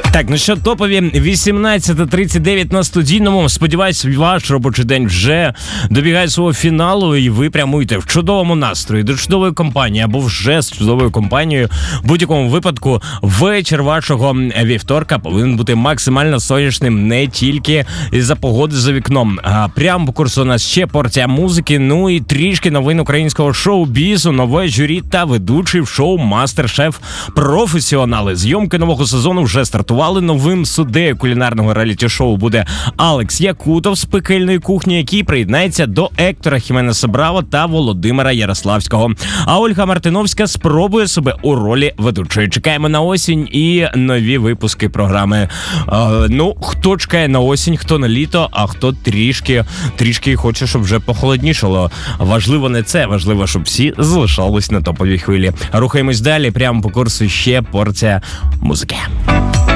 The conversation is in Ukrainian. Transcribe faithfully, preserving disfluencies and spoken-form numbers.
Так, ну що, топові вісімнадцята тридцять дев'ять на студійному. Сподіваюсь, ваш робочий день вже добігає свого фіналу, і ви прямуєте в чудовому настрої до чудової компанії або вже з чудовою компанією. В будь-якому випадку вечір вашого вівторка повинен бути максимально сонячним не тільки із-за погоди за вікном. А прямо по курсу у нас ще порція музики, ну і трішки новин українського шоу-бізу, нове журі та ведучий в шоу «Мастер-шеф Професіонали». Зйомки нового сезону вже стартували. Новим суддею кулінарного реаліті-шоу буде Алекс Якутов з «Пекельної кухні», який приєднається до Ектора Хіменеса Браво та Володимира Ярославського. А Ольга Мартиновська спробує себе у ролі ведучої. Чекаємо на осінь і нові випуски програми. А, ну, хто чекає на осінь, хто на літо, а хто трішки, трішки хоче, щоб вже похолоднішало. Важливо не це, важливо, щоб всі залишались на топовій хвилі. Рухаємось далі, прямо по курсу ще порція музики.